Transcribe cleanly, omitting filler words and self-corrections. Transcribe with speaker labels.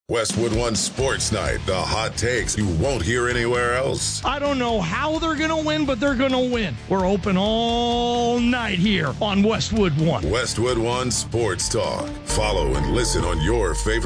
Speaker 1: Westwood One Sports Night, the hot takes you won't hear anywhere else.
Speaker 2: I don't know how they're going to win, but they're going to win. We're open all night here on Westwood One.
Speaker 1: Westwood One Sports Talk. Follow and listen on your favorite